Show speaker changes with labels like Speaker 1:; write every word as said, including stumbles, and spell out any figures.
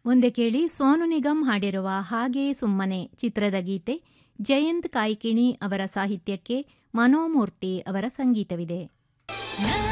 Speaker 1: ಒಂದೆ ಕೇಳಿ ಸೋನು ನಿಗಮ್ ಹಾಡಿರುವ ಹಾಗೆ ಸುಮ್ಮನೆ ಚಿತ್ರದ ಗೀತೆ. ಜಯಂತ್ ಕಾಯ್ಕಿಣಿ ಅವರ ಸಾಹಿತ್ಯಕ್ಕೆ ಮನೋಮೂರ್ತಿ ಅವರ ಸಂಗೀತವಿದೆ.